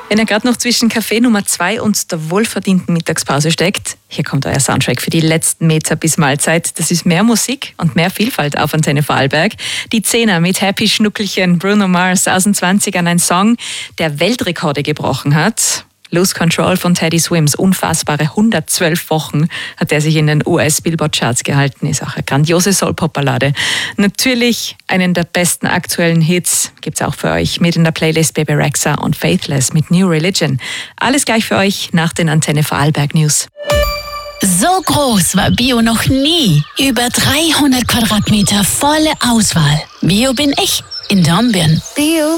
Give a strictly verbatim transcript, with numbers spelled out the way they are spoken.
Wenn ihr gerade noch zwischen Kaffee Nummer zwei und der wohlverdienten Mittagspause steckt, hier kommt euer Soundtrack für die letzten Meter bis Mahlzeit. Das ist mehr Musik und mehr Vielfalt auf Antenne Vorarlberg. Die Zehner mit Happy Schnuckelchen, Bruno Mars aus den zwanzigern, ein Song, der Weltrekorde gebrochen hat. Lose Control von Teddy Swims, unfassbare hundertzwölf Wochen hat er sich in den U S-Billboard-Charts gehalten, ist auch eine grandiose Soul-Pop-Ballade. Natürlich einen der besten aktuellen Hits gibt's auch für euch mit in der Playlist Bebe Rexha und Faithless mit New Religion. Alles gleich für euch nach den Antenne Vorarlberg News. So groß war Bio noch nie. Über dreihundert Quadratmeter volle Auswahl. Bio bin ich in Dornbirn. Bio